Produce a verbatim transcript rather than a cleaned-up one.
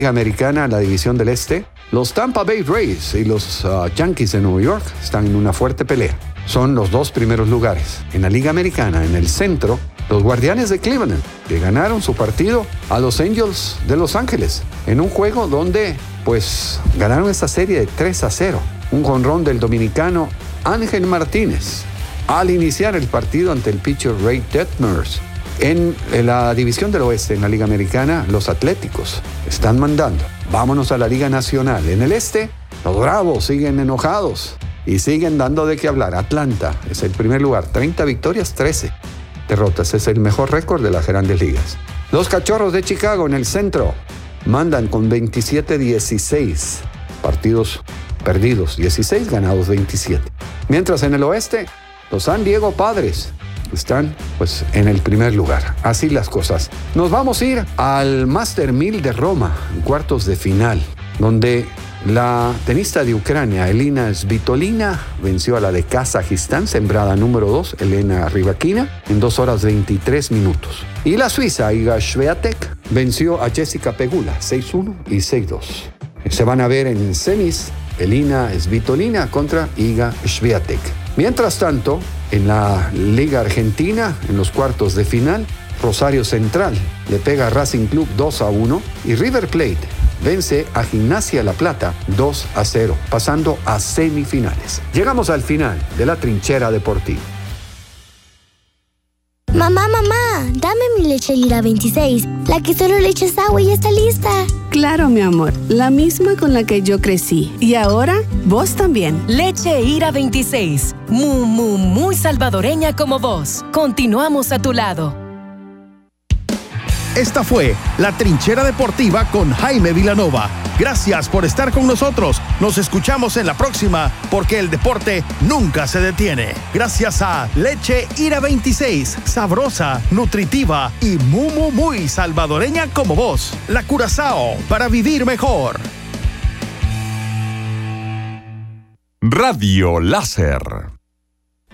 Americana, la división del Este, los Tampa Bay Rays y los uh, Yankees de Nueva York están en una fuerte pelea. Son los dos primeros lugares. En la Liga Americana, en el centro, los Guardianes de Cleveland, que ganaron su partido a los Angels de Los Ángeles, en un juego donde, pues, ganaron esta serie de tres a cero. Un jonrón del dominicano Ángel Martínez al iniciar el partido ante el pitcher Ray Detmers. En la división del oeste, en la Liga Americana, los Atléticos están mandando. Vámonos a la Liga Nacional. En el este, los Bravos siguen enojados y siguen dando de qué hablar. Atlanta es el primer lugar, treinta victorias, trece derrotas. Es el mejor récord de las grandes ligas. Los Cachorros de Chicago en el centro mandan con veintisiete dieciséis partidos perdidos, dieciséis ganados, veintisiete. Mientras en el oeste, los San Diego Padres están pues en el primer lugar. Así las cosas. Nos vamos a ir al Master mil de Roma, cuartos de final, donde la tenista de Ucrania, Elina Svitolina, venció a la de Kazajistán, sembrada número dos, Elena Rybakina, en dos horas veintitrés minutos. Y la suiza, Iga Swiatek, venció a Jessica Pegula, seis uno y seis dos. Se van a ver en semis Elina Svitolina contra Iga Swiatek. Mientras tanto, en la Liga Argentina, en los cuartos de final, Rosario Central le pega a Racing Club dos a uno y River Plate vence a Gimnasia La Plata dos a cero, pasando a semifinales. Llegamos al final de la Trinchera Deportiva. Mamá, mamá, dame mi leche Ira veintiséis, la que solo le echas agua y ya está lista. Claro, mi amor, la misma con la que yo crecí. Y ahora, vos también. Leche Ira veintiséis, muy, muy, muy salvadoreña como vos. Continuamos a tu lado. Esta fue la Trinchera Deportiva con Jaime Vilanova. Gracias por estar con nosotros. Nos escuchamos en la próxima, porque el deporte nunca se detiene. Gracias a Leche Ira veintiséis, sabrosa, nutritiva y muy, muy, muy salvadoreña como vos. La Curazao, para vivir mejor. Radio Láser.